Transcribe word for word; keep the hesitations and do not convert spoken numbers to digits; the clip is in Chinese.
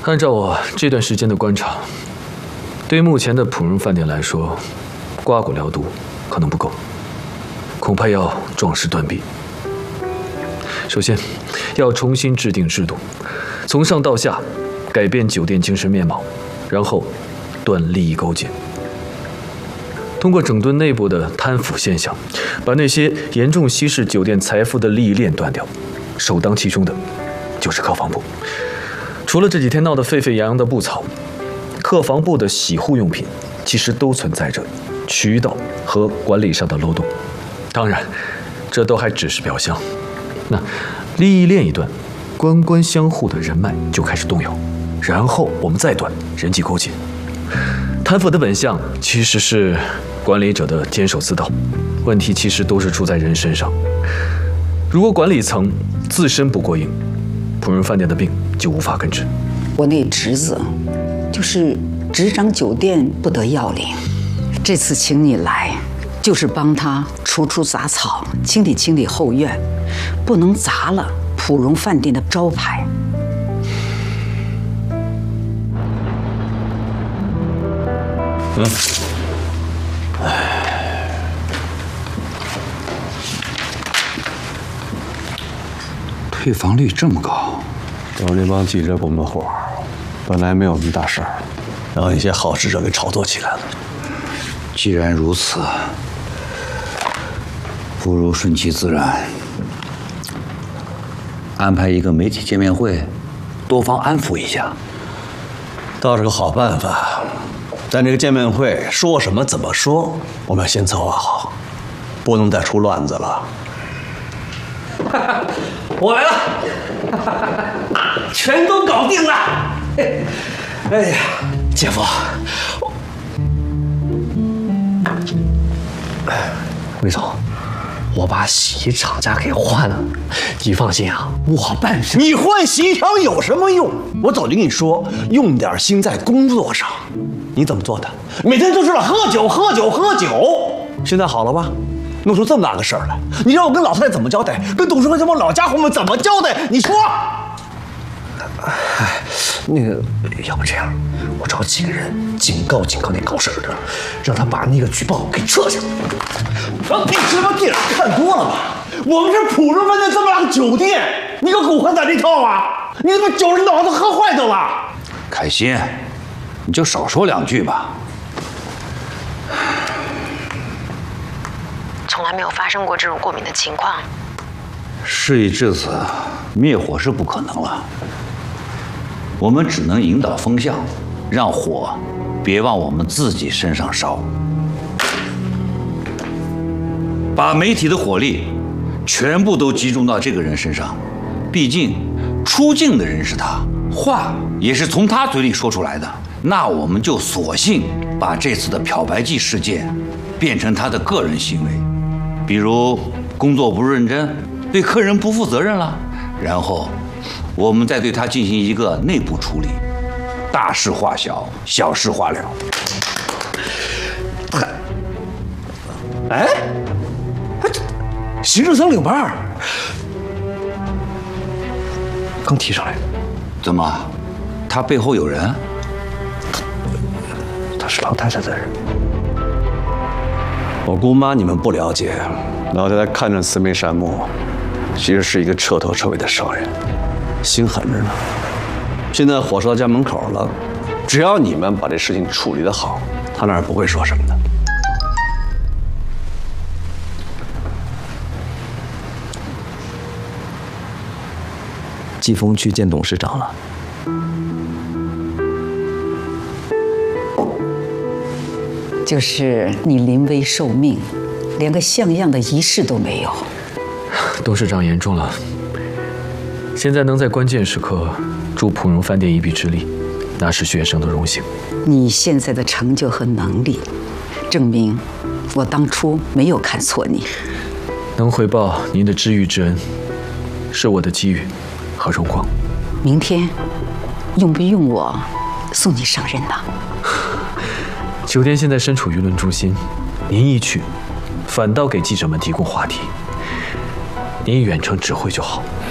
按照我这段时间的观察，对于目前的普荣饭店来说，刮骨疗毒可能不够，恐怕要壮士断臂。首先，要重新制定制度，从上到下改变酒店精神面貌，然后断利益勾结。通过整顿内部的贪腐现象，把那些严重稀释酒店财富的利益链断掉。首当其冲的，就是客房部。除了这几天闹得沸沸扬扬的布草，客房部的洗护用品其实都存在着渠道和管理上的漏洞。当然，这都还只是表象。那利益链一断，官官相护的人脉就开始动摇，然后我们再断人际勾结。贪腐的本相其实是管理者的监守自盗，问题其实都是出在人身上。如果管理层自身不过硬，普荣饭店的病就无法根治。 我那侄子就是执掌酒店不得要领，这次请你来，就是帮他除除杂草，清理清理后院，不能砸了普荣饭店的招牌。 嗯，唉， 退房率这么高， 都是那帮记者拱的火，本来没有什么大事儿，让一些好事者给炒作起来了。 既然如此，不如顺其自然，安排一个媒体见面会，多方安抚一下， 倒是个好办法。但这个见面会说什么怎么说，我们要先策划好，不能再出乱子了。 我来了，全都搞定了。哎呀，姐夫，魏总，我把洗衣厂家给换了，你放心啊，我办事。 你换洗衣厂有什么用？我早就跟你说，用点心在工作上。你怎么做的？每天都知道喝酒，喝酒，喝酒。现在好了吧？弄出这么大个事儿来，你让我跟老太太怎么交代？跟董事会这帮老家伙们怎么交代？你说。 哎，那个，要不这样，我找几个人警告警告那搞事儿的，让他把那个举报给撤下。啊，你这帮电视看多了吧？我们是普荣饭店这么大个酒店，你给我给我换咱这套啊！你他妈酒人脑子喝坏掉了。 凯欣，你就少说两句吧。 从来没有发生过这种过敏的情况。 事已至此，灭火是不可能了。我们只能引导风向，让火别往我们自己身上烧。把媒体的火力全部都集中到这个人身上，毕竟出镜的人是他，话也是从他嘴里说出来的。那我们就索性把这次的漂白剂事件变成他的个人行为，比如工作不认真，对客人不负责任了，然后我们再对他进行一个内部处理，大事化小，小事化了。 哎，行政三领班儿刚提上来， 怎么？他背后有人？ 他是老太太的人。我姑妈你们不了解，老太太看着慈眉善目，其实是一个彻头彻尾的商人，心狠着呢。现在火烧到家门口了，只要你们把这事情处理得好，他那儿不会说什么的。季风去见董事长了。 就是你临危受命，连个像样的仪式都没有。 董事长言重了，现在能在关键时刻助普荣饭店一臂之力，那是学生的荣幸。 你现在的成就和能力，证明我当初没有看错你。 能回报您的知遇之恩，是我的机遇和荣光。 明天用不用我送你上任呢？ 酒店现在身处舆论中心，您一去，反倒给记者们提供话题。您远程指挥就好。